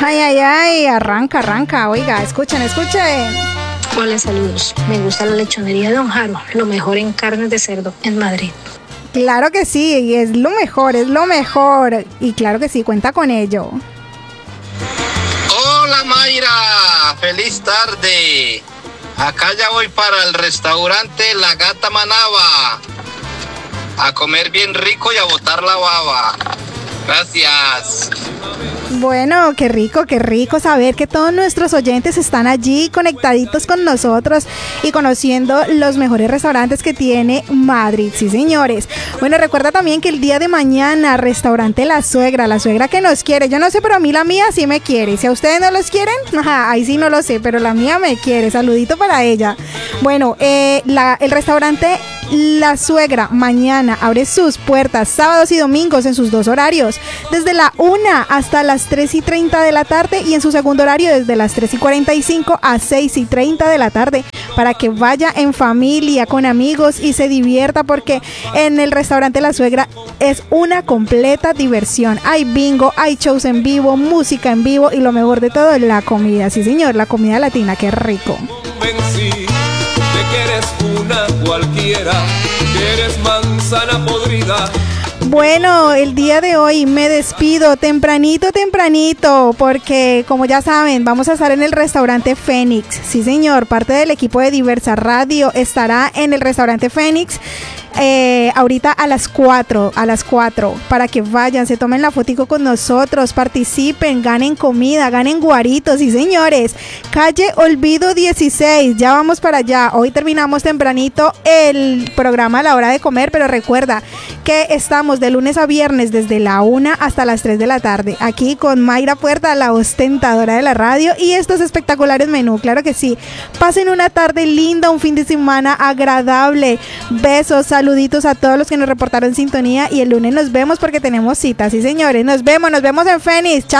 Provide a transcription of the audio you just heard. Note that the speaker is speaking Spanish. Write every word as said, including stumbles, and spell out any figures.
Ay, ay, ay, arranca, arranca, oiga, escuchen, escuchen. Hola, saludos. Me gusta la lechonería de Don Jaro, lo mejor en carnes de cerdo en Madrid. Claro que sí, y es lo mejor, es lo mejor. Y claro que sí, cuenta con ello. Hola, Mayra, feliz tarde. Acá ya voy para el restaurante La Gata Manaba a comer bien rico y a botar la baba. Gracias. Bueno, qué rico, qué rico saber que todos nuestros oyentes están allí conectaditos con nosotros y conociendo los mejores restaurantes que tiene Madrid, sí señores. Bueno, recuerda también que el día de mañana, restaurante La Suegra, la suegra que nos quiere, yo no sé, pero a mí la mía sí me quiere. Si a ustedes no los quieren, ajá, ahí sí no lo sé, pero la mía me quiere, saludito para ella. Bueno, eh, la, el restaurante La Suegra mañana abre sus puertas sábados y domingos en sus dos horarios, desde la una hasta las tres y treinta de la tarde y en su segundo horario desde las tres y cuarenta y cinco a seis y treinta de la tarde, para que vaya en familia, con amigos y se divierta, porque en el restaurante La Suegra es una completa diversión. Hay bingo, hay shows en vivo, música en vivo y lo mejor de todo, la comida. Sí señor, la comida latina, qué rico. Convencí de que eres una cualquiera, que eres manzana podrida. Bueno, el día de hoy me despido tempranito, tempranito, porque como ya saben, vamos a estar en el restaurante Fénix. Sí, señor, parte del equipo de Diversa Radio estará en el restaurante Fénix. Eh, ahorita a las cuatro, a las cuatro, para que vayan, se tomen la fotico con nosotros, participen, ganen comida, ganen guaritos, y señores, calle Olvido dieciséis, ya vamos para allá. Hoy terminamos tempranito el programa a la hora de comer, pero recuerda que estamos de lunes a viernes desde la una hasta las tres de la tarde, aquí con Mayra Puerta, la ostentadora de la radio, y estos espectaculares menús, claro que sí. Pasen una tarde linda, un fin de semana agradable, besos, saluditos a todos los que nos reportaron sintonía y el lunes nos vemos porque tenemos citas, sí señores, nos vemos, nos vemos en Fénix, chao.